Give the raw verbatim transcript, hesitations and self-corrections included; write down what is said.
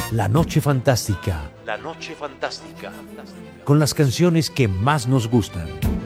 La Noche Fantástica. La Noche Fantástica. Con las canciones que más nos gustan.